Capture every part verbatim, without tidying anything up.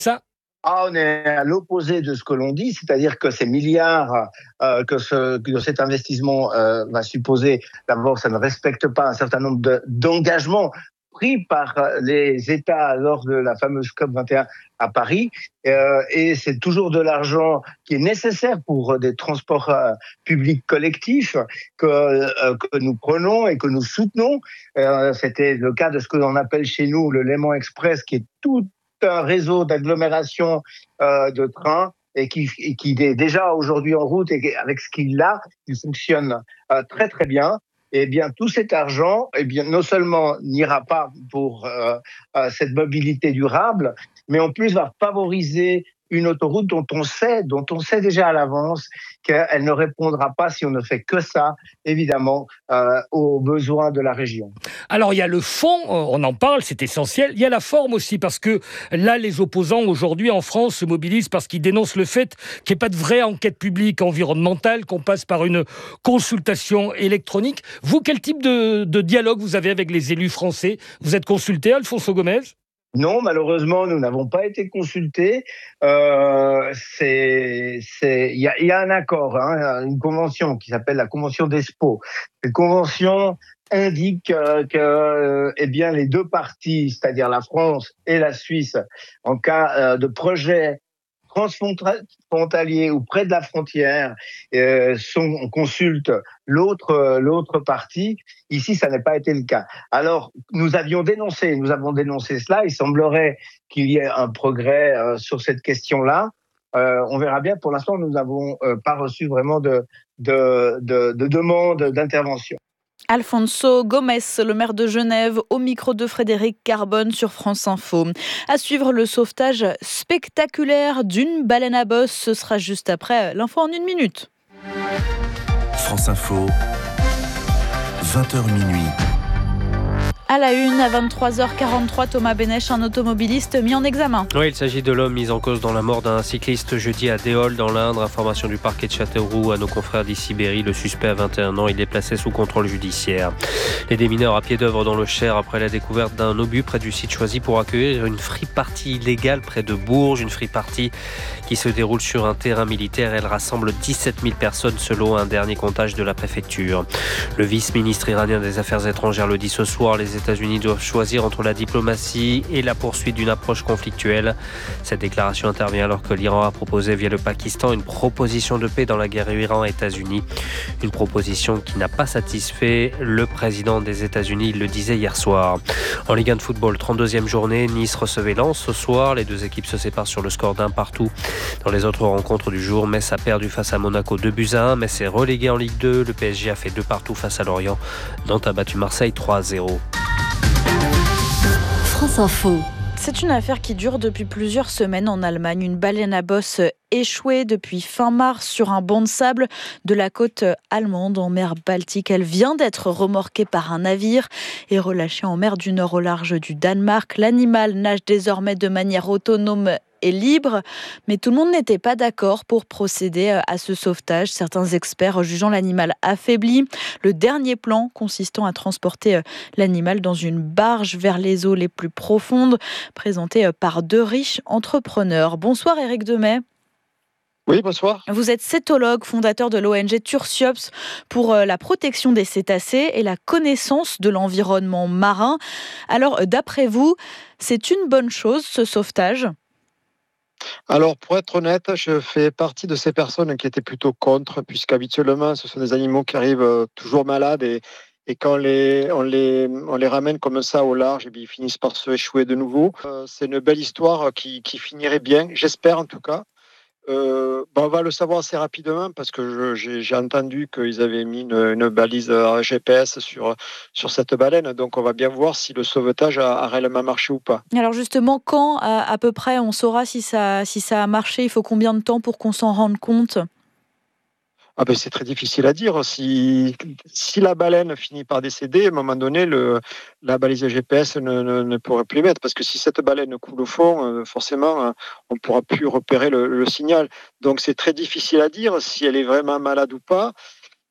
Ça Ah, on est à l'opposé de ce que l'on dit, c'est-à-dire que ces milliards euh, que, ce, que cet investissement euh, va supposer, d'abord, ça ne respecte pas un certain nombre de, d'engagements pris par les États lors de la fameuse COP vingt et un à Paris, euh, et c'est toujours de l'argent qui est nécessaire pour des transports euh, publics collectifs que, euh, que nous prenons et que nous soutenons. Euh, c'était le cas de ce que l'on appelle chez nous le Léman Express, qui est tout un réseau d'agglomération euh, de trains et qui, et qui est déjà aujourd'hui en route et avec ce qu'il a, il fonctionne euh, très très bien. Eh bien, tout cet argent, eh bien, non seulement n'ira pas pour euh, euh, cette mobilité durable, mais en plus va favoriser une autoroute dont on sait, dont on sait déjà à l'avance qu'elle ne répondra pas, si on ne fait que ça, évidemment, euh, aux besoins de la région. Alors, il y a le fond, on en parle, c'est essentiel. Il y a la forme aussi, parce que là, les opposants, aujourd'hui, en France, se mobilisent parce qu'ils dénoncent le fait qu'il n'y ait pas de vraie enquête publique environnementale, qu'on passe par une consultation électronique. Vous, quel type de, de dialogue vous avez avec les élus français ? Vous êtes consulté, Alfonso Gomez ? Non, malheureusement, nous n'avons pas été consultés. Euh, c'est, c'est, il y a, il y a un accord, hein, une convention qui s'appelle la convention d'Espoo. Cette convention indique euh, que, euh, eh bien, les deux parties, c'est-à-dire la France et la Suisse, en cas euh, de projet transfrontalier ou près de la frontière, euh, sont, on consulte l'autre, l'autre partie. Ici, ça n'a pas été le cas. Alors, nous avions dénoncé, nous avons dénoncé cela. Il semblerait qu'il y ait un progrès euh, sur cette question-là. Euh, on verra bien. Pour l'instant, nous n'avons euh, pas reçu vraiment de, de, de, de demande d'intervention. Alfonso Gomez, le maire de Genève, au micro de Frédéric Carbone sur France Info. À suivre le sauvetage spectaculaire d'une baleine à bosse. Ce sera juste après l'info en une minute. France Info, vingt heures minuit. À la une, à vingt-trois heures quarante-trois, Thomas Bénèche, un automobiliste mis en examen. Oui, il s'agit de l'homme mis en cause dans la mort d'un cycliste jeudi à Déol, dans l'Indre. Information du parquet de Châteauroux à nos confrères d'Ici Berry. Le suspect a vingt et un ans, il est placé sous contrôle judiciaire. Les démineurs à pied d'œuvre dans le Cher après la découverte d'un obus près du site choisi pour accueillir une free-party illégale près de Bourges. Une free-party qui se déroule sur un terrain militaire. Elle rassemble dix-sept mille personnes selon un dernier comptage de la préfecture. Le vice-ministre iranien des Affaires étrangères le dit ce soir. Les États-Unis doivent choisir entre la diplomatie et la poursuite d'une approche conflictuelle. Cette déclaration intervient alors que l'Iran a proposé via le Pakistan une proposition de paix dans la guerre Iran-États-Unis. Une proposition qui n'a pas satisfait le président des États-Unis, il le disait hier soir. En Ligue un de football, trente-deuxième journée, Nice recevait Lens ce soir. Les deux équipes se séparent sur le score d'un partout. Dans les autres rencontres du jour, Metz a perdu face à Monaco deux buts à un. Metz est relégué en Ligue deux. Le P S G a fait deux partout face à Lorient. Nantes a battu Marseille trois à zéro. France Info. C'est une affaire qui dure depuis plusieurs semaines en Allemagne. Une baleine à bosse échouée depuis fin mars sur un banc de sable de la côte allemande en mer Baltique. Elle vient d'être remorquée par un navire et relâchée en mer du Nord au large du Danemark. L'animal nage désormais de manière autonome et libre, mais tout le monde n'était pas d'accord pour procéder à ce sauvetage. Certains experts jugeant l'animal affaibli. Le dernier plan consistant à transporter l'animal dans une barge vers les eaux les plus profondes, présenté par deux riches entrepreneurs. Bonsoir Éric Demey. Oui, bonsoir. Vous êtes cétologue, fondateur de l'O N G Tursiops pour la protection des cétacés et la connaissance de l'environnement marin. Alors, d'après vous, c'est une bonne chose ce sauvetage ? Alors, pour être honnête, je fais partie de ces personnes qui étaient plutôt contre, puisqu'habituellement, ce sont des animaux qui arrivent toujours malades et, et quand on les, on, les, on les ramène comme ça au large, et bien, ils finissent par se échouer de nouveau. Euh, c'est une belle histoire qui, qui finirait bien, j'espère en tout cas. Euh, ben on va le savoir assez rapidement parce que je, j'ai, j'ai entendu qu'ils avaient mis une, une balise G P S sur, sur cette baleine, donc on va bien voir si le sauvetage a, a réellement marché ou pas. Alors justement, quand à, à peu près on saura si ça, si ça a marché? Il faut combien de temps pour qu'on s'en rende compte? Ah ben c'est très difficile à dire. Si, si la baleine finit par décéder, à un moment donné, le, la balise G P S ne, ne, ne pourrait plus mettre. Parce que si cette baleine coule au fond, forcément, on ne pourra plus repérer le, le signal. Donc c'est très difficile à dire si elle est vraiment malade ou pas.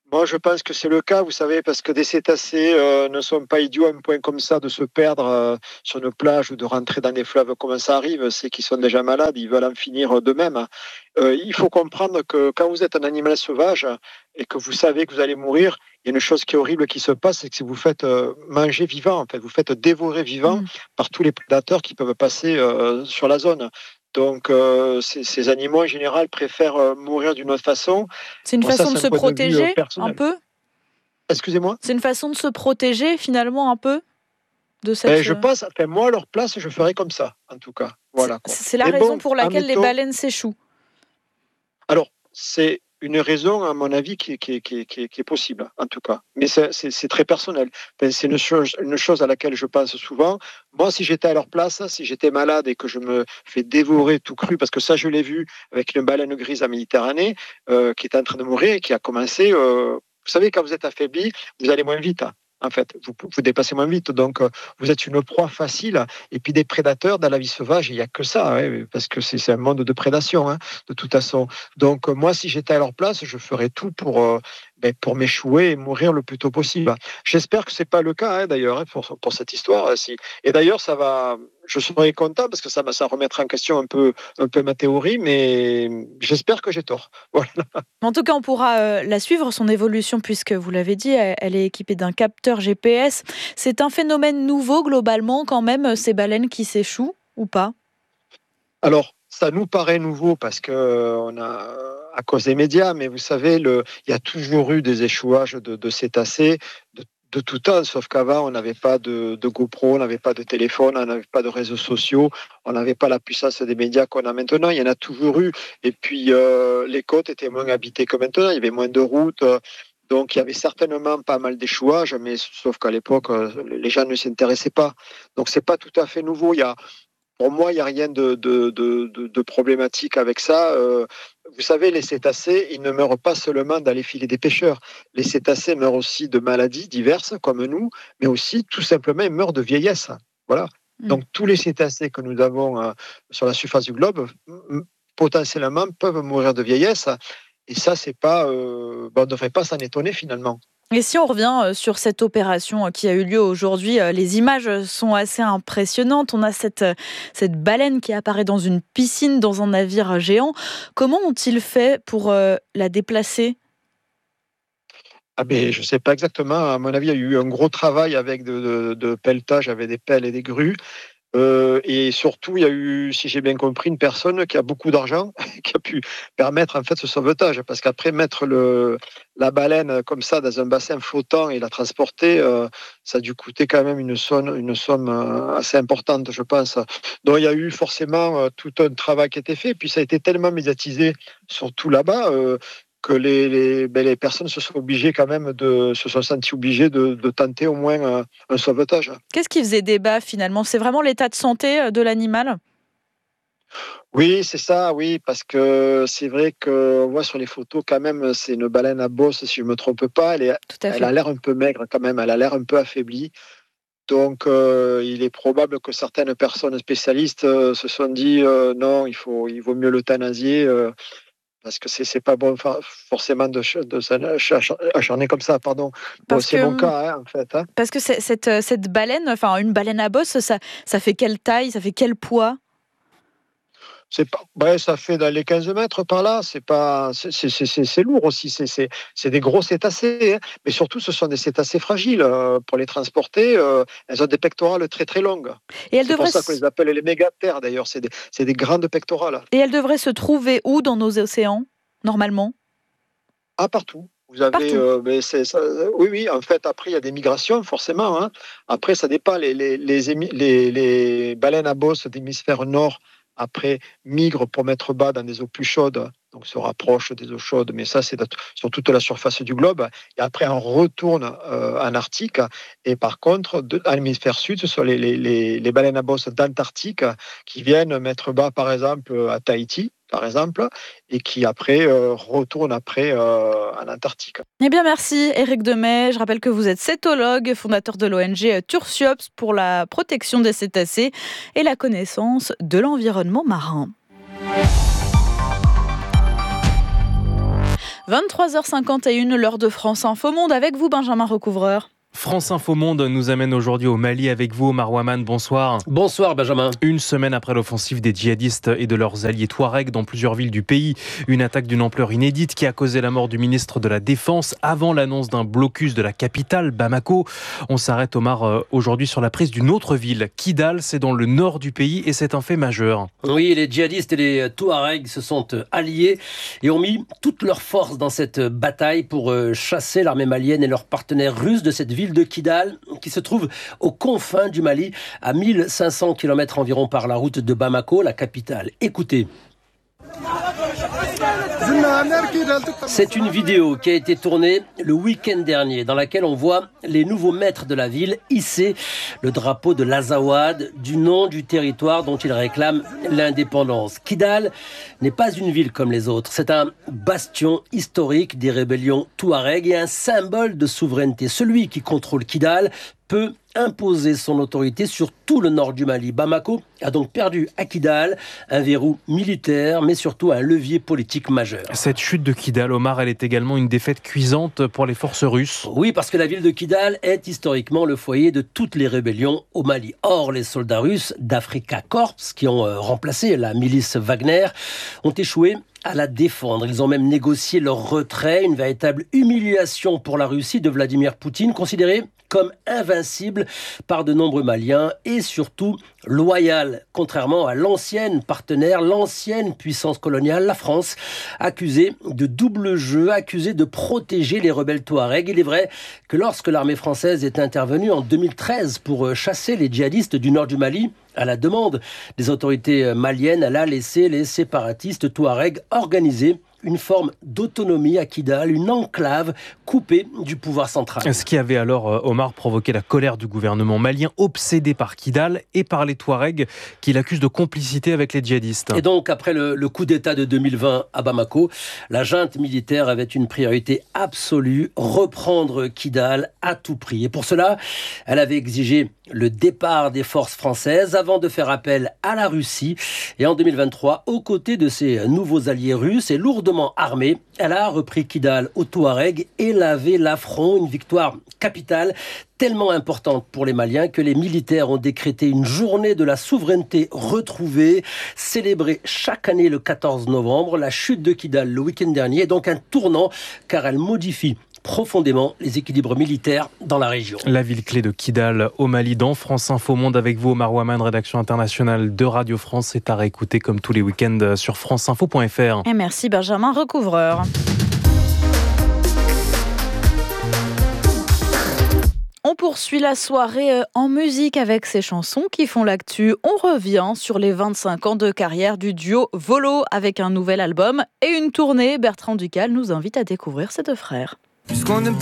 Moi, je pense que c'est le cas, vous savez, parce que des cétacés euh, ne sont pas idiots à un point comme ça de se perdre euh, sur une plage ou de rentrer dans des fleuves comme ça arrive. C'est qu'ils sont déjà malades, ils veulent en finir d'eux-mêmes. Euh, il faut comprendre que quand vous êtes un animal sauvage et que vous savez que vous allez mourir, il y a une chose qui est horrible qui se passe, c'est que si vous faites euh, manger vivant, en fait, vous faites dévorer vivant mmh. par tous les prédateurs qui peuvent passer euh, sur la zone. Donc, euh, ces, ces animaux, en général, préfèrent euh, mourir d'une autre façon. C'est une bon, façon ça, de se protéger, de un peu Excusez-moi C'est une façon de se protéger, finalement, un peu de cette... ben, Je pense, enfin, moi, à leur place, je ferais comme ça, en tout cas. Voilà, c'est, c'est la Et raison bon, pour laquelle admettons... les baleines s'échouent. Alors, c'est une raison, à mon avis, qui, qui, qui, qui, qui est possible, en tout cas. Mais c'est, c'est, c'est très personnel. Enfin, c'est une chose, une chose à laquelle je pense souvent. Moi, si j'étais à leur place, si j'étais malade et que je me fais dévorer tout cru, parce que ça, je l'ai vu avec une baleine grise en Méditerranée, euh, qui est en train de mourir et qui a commencé... Euh, vous savez, quand vous êtes affaibli, vous allez moins vite. Hein. En fait, vous, vous dépassez moins vite, donc euh, vous êtes une proie facile. Et puis des prédateurs dans la vie sauvage, il n'y a que ça, hein, parce que c'est, c'est un monde de prédation, hein, de toute façon. Donc euh, moi, si j'étais à leur place, je ferais tout pour, euh, ben, pour m'échouer et mourir le plus tôt possible. J'espère que c'est pas le cas, hein, d'ailleurs, hein, pour, pour cette histoire. Si. Et d'ailleurs, ça va. Je serais content parce que ça, ça remettra en question un peu, un peu ma théorie, mais j'espère que j'ai tort. Voilà. En tout cas, on pourra euh, la suivre, son évolution, puisque vous l'avez dit, elle, elle est équipée d'un capteur G P S. C'est un phénomène nouveau, globalement, quand même, ces baleines qui s'échouent, ou pas ? Alors, ça nous paraît nouveau parce que euh, on a, à cause des médias, mais vous savez, le, il y a toujours eu des échouages de, de cétacés, de de tout temps, sauf qu'avant, on n'avait pas de, de GoPro, on n'avait pas de téléphone, on n'avait pas de réseaux sociaux, on n'avait pas la puissance des médias qu'on a maintenant. Il y en a toujours eu. Et puis, euh, les côtes étaient moins habitées que maintenant, il y avait moins de routes. Donc, il y avait certainement pas mal d'échouages, mais sauf qu'à l'époque, les gens ne s'y intéressaient pas. Donc, c'est pas tout à fait nouveau. Il y a, pour moi, il n'y a rien de, de, de, de, de problématique avec ça. Euh, vous savez, les cétacés, ils ne meurent pas seulement dans les filets des pêcheurs. Les cétacés meurent aussi de maladies diverses, comme nous, mais aussi, tout simplement, ils meurent de vieillesse. Voilà. Mmh. Donc, tous les cétacés que nous avons euh, sur la surface du globe, m- potentiellement, peuvent mourir de vieillesse. Et ça, c'est pas, euh, ben, on ne devrait pas s'en étonner, finalement. Et si on revient sur cette opération qui a eu lieu aujourd'hui, les images sont assez impressionnantes. On a cette, cette baleine qui apparaît dans une piscine, dans un navire géant. Comment ont-ils fait pour la déplacer ? Ah ben, je ne sais pas exactement. À mon avis, il y a eu un gros travail avec de, de, de pelletage, avec des pelles et des grues. Euh, et surtout, il y a eu, si j'ai bien compris, une personne qui a beaucoup d'argent qui a pu permettre en fait ce sauvetage. Parce qu'après, mettre le, la baleine comme ça dans un bassin flottant et la transporter, euh, ça a dû coûter quand même une somme, une somme assez importante, je pense. Donc, il y a eu forcément euh, tout un travail qui a été fait. Puis, ça a été tellement médiatisé, surtout là-bas, euh, que les, les, ben les personnes se sont obligées quand même de, se sont senties obligées de, de tenter au moins un, un sauvetage. Qu'est-ce qui faisait débat finalement ? C'est vraiment l'état de santé de l'animal ? Oui, c'est ça, oui, parce que c'est vrai qu'on voit sur les photos quand même, c'est une baleine à bosse, si je ne me trompe pas, elle, est, elle a l'air un peu maigre quand même, elle a l'air un peu affaiblie. Donc, euh, il est probable que certaines personnes spécialistes euh, se sont dit euh, non, il, faut, il vaut mieux l'euthanasier. Euh, Parce que c'est c'est pas bon forcément de, de s'acharner comme ça, pardon. Bon, c'est que, mon cas, hein, en fait. Hein. Parce que c'est, cette, cette baleine, enfin une baleine à bosse, ça, ça fait quelle taille, ça fait quel poids ? C'est pas, ouais, ça fait dans les quinze mètres par là. C'est pas, c'est, c'est, c'est, c'est lourd aussi. C'est, c'est, c'est des gros cétacés, hein. Mais surtout, ce sont des cétacés fragiles. Euh, pour les transporter, euh, elles ont des pectorales très très longues. Et elles c'est devraient pour ça qu'on les appelle les mégatères. D'ailleurs, c'est des, c'est des grandes pectorales. Et elles devraient se trouver où dans nos océans normalement ? Ah, partout. Vous avez, euh, mais c'est, ça, oui, oui. En fait, après, il y a des migrations, forcément. Hein. Après, ça dépend. Les, les, les, les, les baleines à bosse d'hémisphère nord, après, migrent pour mettre bas dans des eaux plus chaudes, donc se rapprochent des eaux chaudes, mais ça, c'est sur toute la surface du globe. Et après, on retourne euh, en Arctique. Et par contre, de, à l'hémisphère sud, ce sont les, les, les, les baleines à bosse d'Antarctique qui viennent mettre bas, par exemple, à Tahiti, par exemple, et qui après euh, retournent après euh, en Antarctique. Eh bien, merci Éric Demey. Je rappelle que vous êtes cétologue, fondateur de l'O N G Tursiops pour la protection des cétacés et la connaissance de l'environnement marin. vingt-trois heures cinquante et une, l'heure de France Info Monde avec vous, Benjamin Recouvreur. France Info Monde nous amène aujourd'hui au Mali avec vous, Omar Ouaman, bonsoir. Bonsoir Benjamin. Une semaine après l'offensive des djihadistes et de leurs alliés Touaregs dans plusieurs villes du pays, une attaque d'une ampleur inédite qui a causé la mort du ministre de la Défense avant l'annonce d'un blocus de la capitale, Bamako. On s'arrête, Omar, aujourd'hui sur la prise d'une autre ville, Kidal, c'est dans le nord du pays et c'est un fait majeur. Oui, les djihadistes et les Touaregs se sont alliés et ont mis toutes leurs forces dans cette bataille pour chasser l'armée malienne et leurs partenaires russes de cette ville de Kidal, qui se trouve aux confins du Mali, à mille cinq cents kilomètres environ par la route de Bamako, la capitale. Écoutez. C'est une vidéo qui a été tournée le week-end dernier, dans laquelle on voit les nouveaux maîtres de la ville hisser le drapeau de l'Azawad, du nom du territoire dont ils réclament l'indépendance. Kidal n'est pas une ville comme les autres, c'est un bastion historique des rébellions Touareg et un symbole de souveraineté. Celui qui contrôle Kidal peut imposer son autorité sur tout le nord du Mali. Bamako a donc perdu à Kidal un verrou militaire, mais surtout un levier politique majeur. Cette chute de Kidal, Omar, elle est également une défaite cuisante pour les forces russes. Oui, parce que la ville de Kidal est historiquement le foyer de toutes les rébellions au Mali. Or, les soldats russes d'Afrika Korps, qui ont remplacé la milice Wagner, ont échoué à la défendre. Ils ont même négocié leur retrait, une véritable humiliation pour la Russie de Vladimir Poutine, considérée comme invincible par de nombreux Maliens et surtout loyale, contrairement à l'ancienne partenaire, l'ancienne puissance coloniale, la France, accusée de double jeu, accusée de protéger les rebelles Touaregs. Il est vrai que lorsque l'armée française est intervenue en deux mille treize pour chasser les djihadistes du nord du Mali, à la demande des autorités maliennes, elle a laissé les séparatistes Touaregs organiser une forme d'autonomie à Kidal, une enclave coupée du pouvoir central. Ce qui avait alors, Omar, provoqué la colère du gouvernement malien, obsédé par Kidal et par les Touaregs, qui l'accusent de complicité avec les djihadistes. Et donc, après le, le coup d'État de deux mille vingt à Bamako, la junte militaire avait une priorité absolue, reprendre Kidal à tout prix. Et pour cela, elle avait exigé le départ des forces françaises avant de faire appel à la Russie. Et en deux mille vingt-trois, aux côtés de ses nouveaux alliés russes et lourdement armés, elle a repris Kidal aux Touaregs et lavé l'affront, une victoire capitale tellement importante pour les Maliens que les militaires ont décrété une journée de la souveraineté retrouvée, célébrée chaque année le quatorze novembre. La chute de Kidal le week-end dernier est donc un tournant car elle modifie profondément les équilibres militaires dans la région. La ville clé de Kidal au Mali, dans France Info Monde avec vous, Omar Ouaman, rédaction internationale de Radio France, est à réécouter comme tous les week-ends sur franceinfo point f r. Et merci Benjamin Recouvreur. On poursuit la soirée en musique avec ces chansons qui font l'actu. On revient sur les vingt-cinq ans de carrière du duo Volo avec un nouvel album et une tournée. Bertrand Ducal nous invite à découvrir ces deux frères. Puisqu'on aime